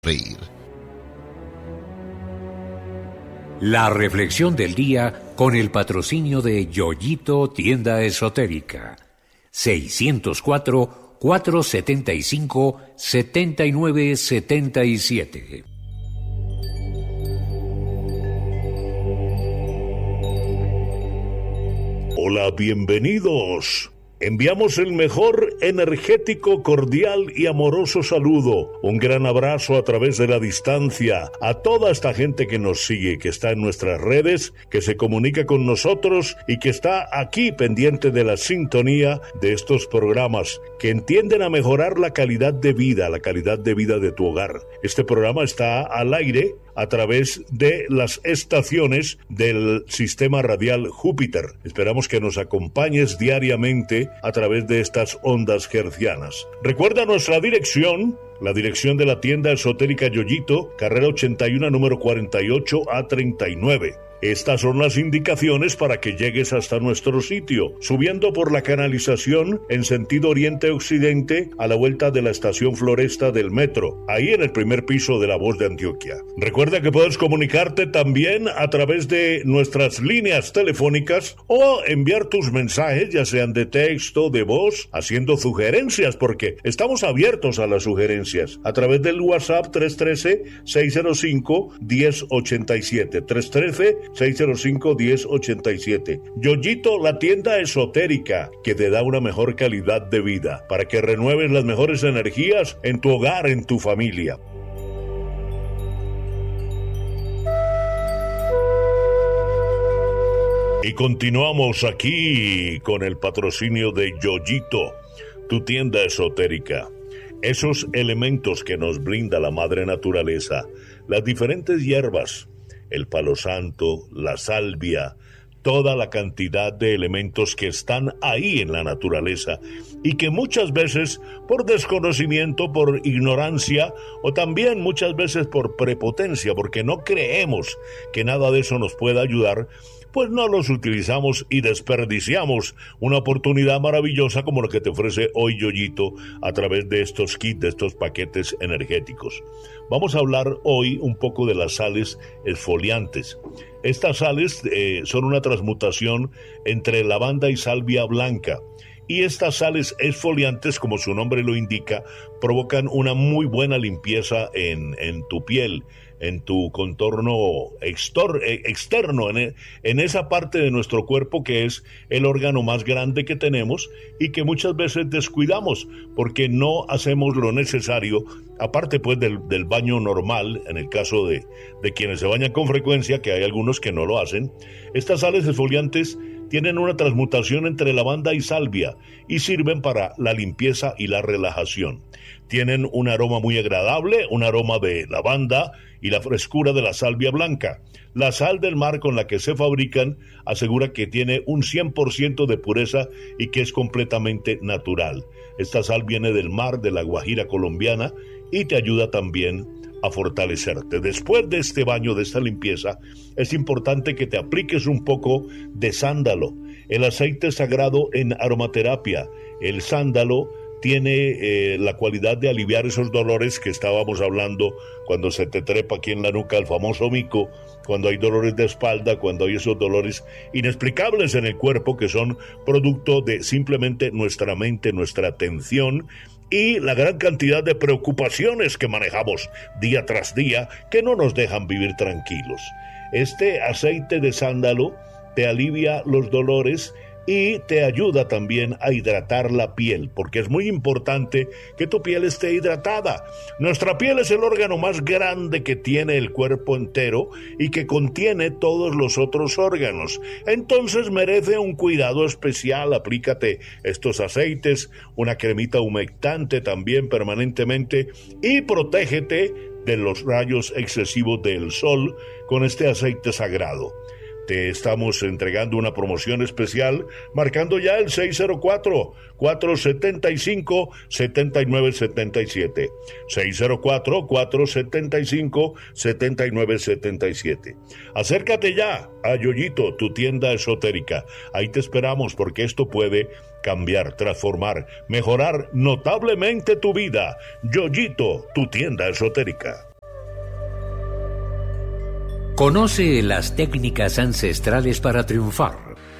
Reír. La reflexión del día con el patrocinio de Yoyito Tienda Esotérica. 604-475-7977. Hola, bienvenidos. Enviamos el mejor energético, cordial y amoroso saludo. Un gran abrazo a través de la distancia a toda esta gente que nos sigue, que está en nuestras redes, que se comunica con nosotros y que está aquí pendiente de la sintonía de estos programas que entienden a mejorar la calidad de vida de tu hogar. Este programa está al aire a través de las estaciones del sistema radial Júpiter. Esperamos que nos acompañes diariamente a través de estas ondas hertzianas. Recuerda nuestra dirección, la dirección de la tienda esotérica Yoyito, carrera 81, número 48A39. Estas son las indicaciones para que llegues hasta nuestro sitio, subiendo por la canalización en sentido oriente-occidente a la vuelta de la estación Floresta del metro, ahí en el primer piso de La Voz de Antioquia. Recuerda que puedes comunicarte también a través de nuestras líneas telefónicas o enviar tus mensajes, ya sean de texto, de voz, haciendo sugerencias, porque estamos abiertos a las sugerencias, a través del WhatsApp 313-605-1087, 313-605-1087. Yoyito, la tienda esotérica que te da una mejor calidad de vida para que renueves las mejores energías en tu hogar, en tu familia. Y continuamos aquí con el patrocinio de Yoyito, tu tienda esotérica. Esos elementos que nos brinda la madre naturaleza, las diferentes hierbas, el palo santo, la salvia, toda la cantidad de elementos que están ahí en la naturaleza y que muchas veces por desconocimiento, por ignorancia o también muchas veces por prepotencia, porque no creemos que nada de eso nos pueda ayudar, pues no los utilizamos y desperdiciamos una oportunidad maravillosa como la que te ofrece hoy Yoyito a través de estos kits, de estos paquetes energéticos. Vamos a hablar hoy un poco de las sales exfoliantes. Estas sales son una transmutación entre lavanda y salvia blanca. Y estas sales exfoliantes, como su nombre lo indica, provocan una muy buena limpieza en tu piel, en tu contorno externo, en esa parte de nuestro cuerpo que es el órgano más grande que tenemos y que muchas veces descuidamos porque no hacemos lo necesario, aparte pues del baño normal, en el caso de quienes se bañan con frecuencia, que hay algunos que no lo hacen. Estas sales exfoliantes tienen una transmutación entre lavanda y salvia y sirven para la limpieza y la relajación. Tienen un aroma muy agradable, un aroma de lavanda y la frescura de la salvia blanca. La sal del mar con la que se fabrican asegura que tiene un 100% de pureza y que es completamente natural. Esta sal viene del mar de la Guajira colombiana y te ayuda también a fortalecerte. Después de este baño, de esta limpieza, es importante que te apliques un poco de sándalo, el aceite sagrado en aromaterapia. El sándalo tiene la cualidad de aliviar esos dolores que estábamos hablando cuando se te trepa aquí en la nuca el famoso mico, cuando hay dolores de espalda, cuando hay esos dolores inexplicables en el cuerpo que son producto de simplemente nuestra mente, nuestra atención y la gran cantidad de preocupaciones que manejamos día tras día que no nos dejan vivir tranquilos. Este aceite de sándalo te alivia los dolores y te ayuda también a hidratar la piel, porque es muy importante que tu piel esté hidratada. Nuestra piel es el órgano más grande que tiene el cuerpo entero y que contiene todos los otros órganos. Entonces merece un cuidado especial. Aplícate estos aceites, una cremita humectante también permanentemente y protégete de los rayos excesivos del sol con este aceite sagrado. Te estamos entregando una promoción especial marcando ya el 604-475-7977. 604-475-7977. Acércate ya a Yoyito, tu tienda esotérica. Ahí te esperamos porque esto puede cambiar, transformar, mejorar notablemente tu vida. Yoyito, tu tienda esotérica. Conoce las técnicas ancestrales para triunfar.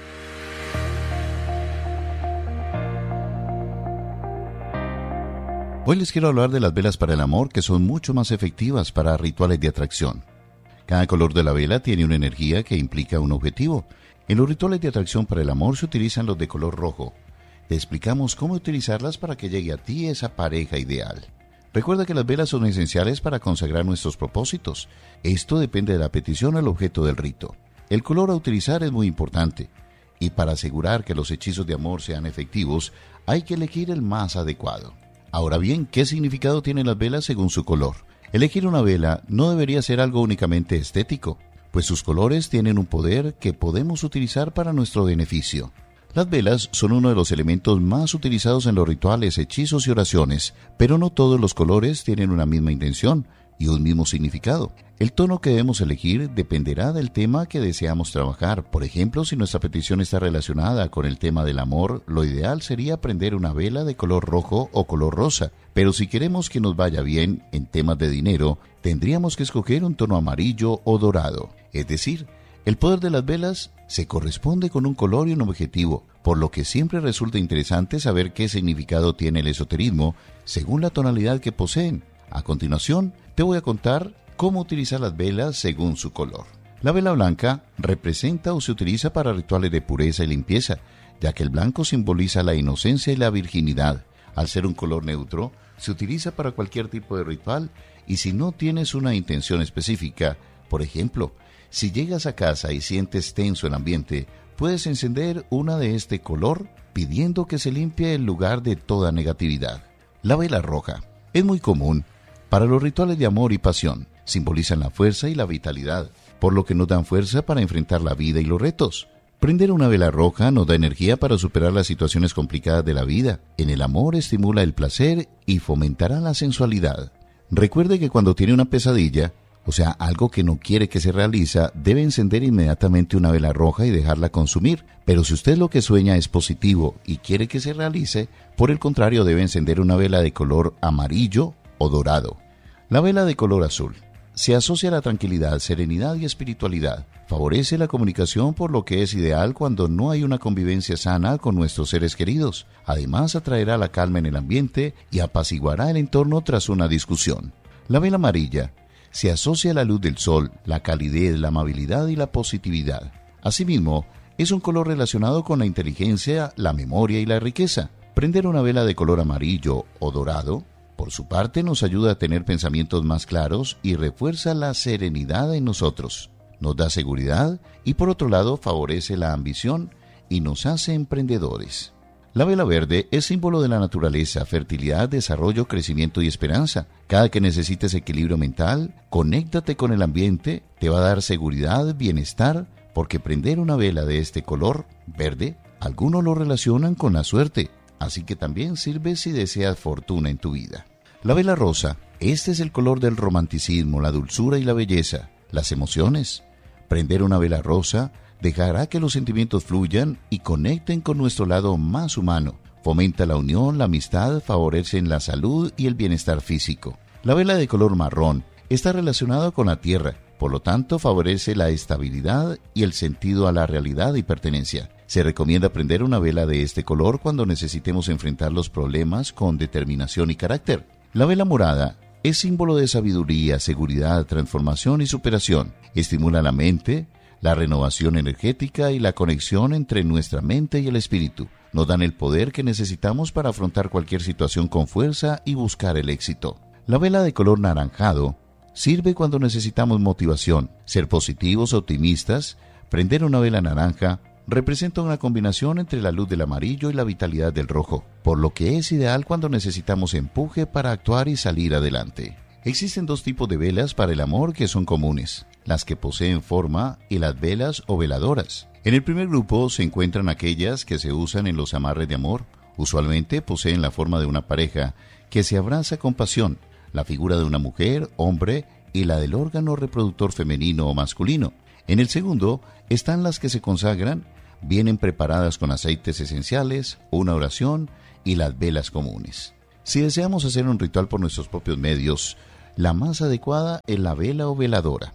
Hoy les quiero hablar de las velas para el amor, que son mucho más efectivas para rituales de atracción. Cada color de la vela tiene una energía que implica un objetivo. En los rituales de atracción para el amor se utilizan los de color rojo. Te explicamos cómo utilizarlas para que llegue a ti esa pareja ideal. Recuerda que las velas son esenciales para consagrar nuestros propósitos. Esto depende de la petición al objeto del rito. El color a utilizar es muy importante, y para asegurar que los hechizos de amor sean efectivos, hay que elegir el más adecuado. Ahora bien, ¿qué significado tienen las velas según su color? Elegir una vela no debería ser algo únicamente estético, pues sus colores tienen un poder que podemos utilizar para nuestro beneficio. Las velas son uno de los elementos más utilizados en los rituales, hechizos y oraciones, pero no todos los colores tienen una misma intención y un mismo significado. El tono que debemos elegir dependerá del tema que deseamos trabajar. Por ejemplo, si nuestra petición está relacionada con el tema del amor, lo ideal sería prender una vela de color rojo o color rosa. Pero si queremos que nos vaya bien en temas de dinero, tendríamos que escoger un tono amarillo o dorado. Es decir, el poder de las velas se corresponde con un color y un objetivo, por lo que siempre resulta interesante saber qué significado tiene el esoterismo según la tonalidad que poseen. A continuación, te voy a contar cómo utilizar las velas según su color. La vela blanca representa o se utiliza para rituales de pureza y limpieza, ya que el blanco simboliza la inocencia y la virginidad. Al ser un color neutro, se utiliza para cualquier tipo de ritual y si no tienes una intención específica, por ejemplo, si llegas a casa y sientes tenso el ambiente, puedes encender una de este color pidiendo que se limpie el lugar de toda negatividad. La vela roja es muy común para los rituales de amor y pasión. Simbolizan la fuerza y la vitalidad, por lo que nos dan fuerza para enfrentar la vida y los retos. Prender una vela roja nos da energía para superar las situaciones complicadas de la vida. En el amor estimula el placer y fomentará la sensualidad. Recuerde que cuando tiene una pesadilla, o sea, algo que no quiere que se realiza, debe encender inmediatamente una vela roja y dejarla consumir. Pero si usted lo que sueña es positivo y quiere que se realice, por el contrario debe encender una vela de color amarillo o dorado. La vela de color azul se asocia a la tranquilidad, serenidad y espiritualidad. Favorece la comunicación, por lo que es ideal cuando no hay una convivencia sana con nuestros seres queridos. Además, atraerá la calma en el ambiente y apaciguará el entorno tras una discusión. La vela amarilla se asocia a la luz del sol, la calidez, la amabilidad y la positividad. Asimismo, es un color relacionado con la inteligencia, la memoria y la riqueza. Prender una vela de color amarillo o dorado, por su parte, nos ayuda a tener pensamientos más claros y refuerza la serenidad en nosotros. Nos da seguridad y, por otro lado, favorece la ambición y nos hace emprendedores. La vela verde es símbolo de la naturaleza, fertilidad, desarrollo, crecimiento y esperanza. Cada que necesites equilibrio mental, conéctate con el ambiente, te va a dar seguridad, bienestar, porque prender una vela de este color, verde, algunos lo relacionan con la suerte, así que también sirve si deseas fortuna en tu vida. La vela rosa, este es el color del romanticismo, la dulzura y la belleza, las emociones. Prender una vela rosa dejará que los sentimientos fluyan y conecten con nuestro lado más humano. Fomenta la unión, la amistad, favorecen la salud y el bienestar físico. La vela de color marrón está relacionada con la tierra, por lo tanto favorece la estabilidad y el sentido a la realidad y pertenencia. Se recomienda prender una vela de este color cuando necesitemos enfrentar los problemas con determinación y carácter. La vela morada es símbolo de sabiduría, seguridad, transformación y superación. Estimula la mente, la renovación energética y la conexión entre nuestra mente y el espíritu. Nos dan el poder que necesitamos para afrontar cualquier situación con fuerza y buscar el éxito. La vela de color naranjado sirve cuando necesitamos motivación, ser positivos, optimistas. Prender una vela naranja representa una combinación entre la luz del amarillo y la vitalidad del rojo, por lo que es ideal cuando necesitamos empuje para actuar y salir adelante. Existen dos tipos de velas para el amor que son comunes: las que poseen forma y las velas o veladoras. En el primer grupo se encuentran aquellas que se usan en los amarres de amor. Usualmente poseen la forma de una pareja que se abraza con pasión, la figura de una mujer, hombre y la del órgano reproductor femenino o masculino. En el segundo están las que se consagran, vienen preparadas con aceites esenciales, una oración y las velas comunes. Si deseamos hacer un ritual por nuestros propios medios, la más adecuada es la vela o veladora.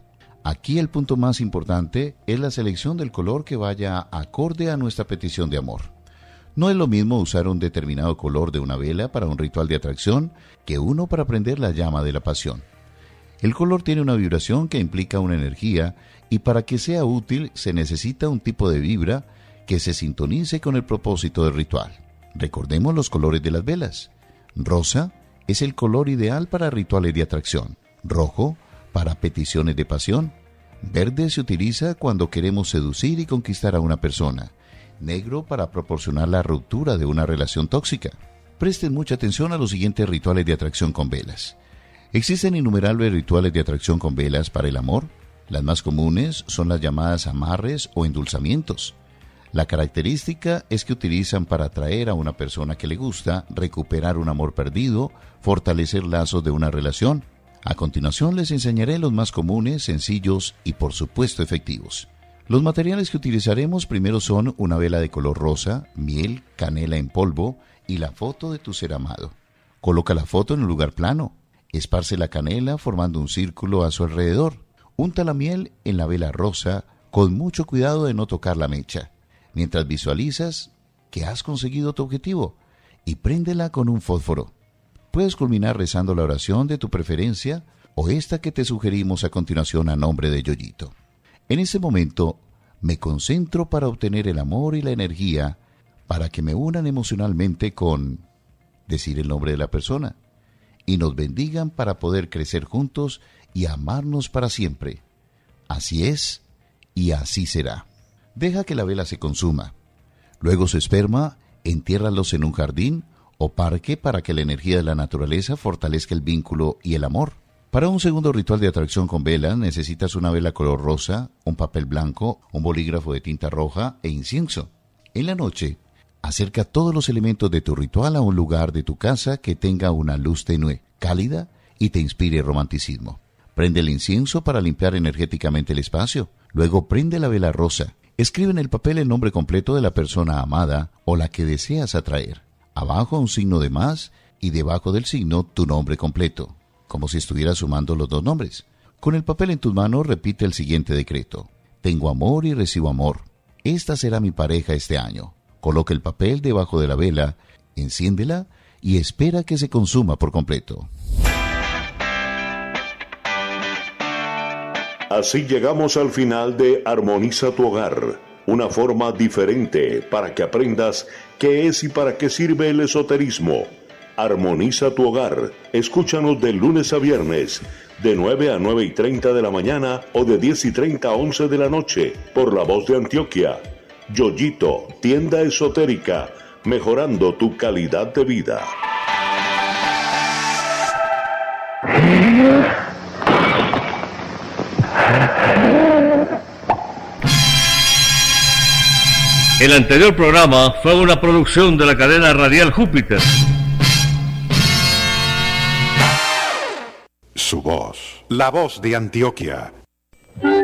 Aquí el punto más importante es la selección del color que vaya acorde a nuestra petición de amor. No es lo mismo usar un determinado color de una vela para un ritual de atracción que uno para prender la llama de la pasión. El color tiene una vibración que implica una energía y para que sea útil se necesita un tipo de vibra que se sintonice con el propósito del ritual. Recordemos los colores de las velas. Rosa es el color ideal para rituales de atracción. Rojo para peticiones de pasión. Verde se utiliza cuando queremos seducir y conquistar a una persona. Negro para proporcionar la ruptura de una relación tóxica. Presten mucha atención a los siguientes rituales de atracción con velas. Existen innumerables rituales de atracción con velas para el amor. Las más comunes son las llamadas amarres o endulzamientos. La característica es que utilizan para atraer a una persona que le gusta, recuperar un amor perdido, fortalecer lazos de una relación. A continuación les enseñaré los más comunes, sencillos y por supuesto efectivos. Los materiales que utilizaremos primero son una vela de color rosa, miel, canela en polvo y la foto de tu ser amado. Coloca la foto en un lugar plano. Esparce la canela formando un círculo a su alrededor. Unta la miel en la vela rosa con mucho cuidado de no tocar la mecha, mientras visualizas que has conseguido tu objetivo y préndela con un fósforo. Puedes culminar rezando la oración de tu preferencia o esta que te sugerimos a continuación a nombre de Yoyito. En ese momento me concentro para obtener el amor y la energía para que me unan emocionalmente con decir el nombre de la persona y nos bendigan para poder crecer juntos y amarnos para siempre. Así es y así será. Deja que la vela se consuma. Luego su esperma, entiérralos en un jardín o parque para que la energía de la naturaleza fortalezca el vínculo y el amor. Para un segundo ritual de atracción con velas necesitas una vela color rosa, un papel blanco, un bolígrafo de tinta roja e incienso. En la noche, acerca todos los elementos de tu ritual a un lugar de tu casa que tenga una luz tenue, cálida y te inspire romanticismo. Prende el incienso para limpiar energéticamente el espacio. Luego prende la vela rosa. Escribe en el papel el nombre completo de la persona amada o la que deseas atraer. Abajo un signo de más y debajo del signo tu nombre completo, como si estuvieras sumando los dos nombres. Con el papel en tus manos repite el siguiente decreto. Tengo amor y recibo amor. Esta será mi pareja este año. Coloca el papel debajo de la vela, enciéndela y espera que se consuma por completo. Así llegamos al final de Armoniza tu Hogar, una forma diferente para que aprendas qué es y para qué sirve el esoterismo. Armoniza tu Hogar. Escúchanos de lunes a viernes, de 9 a 9:30 de la mañana o de 10:30 a 11 de la noche, por La Voz de Antioquia. Yoyito, tienda esotérica, mejorando tu calidad de vida. El anterior programa fue una producción de la cadena radial Júpiter. Su voz, la voz de Antioquia.